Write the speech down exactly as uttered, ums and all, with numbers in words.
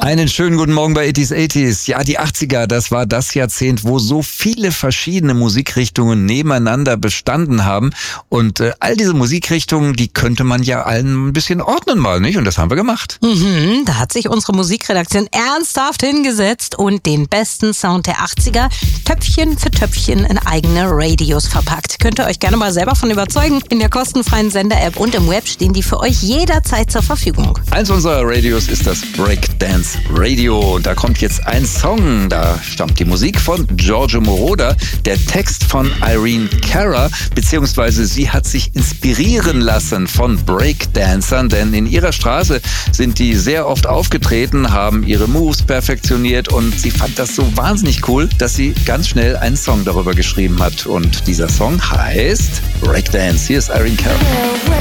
Einen schönen guten Morgen bei Itties Eighties. Ja, die achtziger, das war das Jahrzehnt, wo so viele verschiedene Musikrichtungen nebeneinander bestanden haben. Und äh, all diese Musikrichtungen, die könnte man ja allen ein bisschen ordnen mal, nicht? Und das haben wir gemacht. Mhm, da hat sich unsere Musikredaktion ernsthaft hingesetzt und den besten Sound der achtziger Töpfchen für Töpfchen in eigene Radios verpackt. Könnt ihr euch gerne mal selber von überzeugen. In der kostenfreien Sender-App und im Web stehen die für euch jederzeit zur Verfügung. Eins unserer Radios ist das Breakdance Radio. Und da kommt jetzt ein Song. Da stammt die Musik von Giorgio Moroder, der Text von Irene Cara, beziehungsweise sie hat sich inspirieren lassen von Breakdancern, denn in ihrer Straße sind die sehr oft aufgetreten, haben ihre Moves perfektioniert und sie fand das so wahnsinnig cool, dass sie ganz schnell einen Song darüber geschrieben hat. Und dieser Song heißt Breakdance. Hier ist Irene Cara.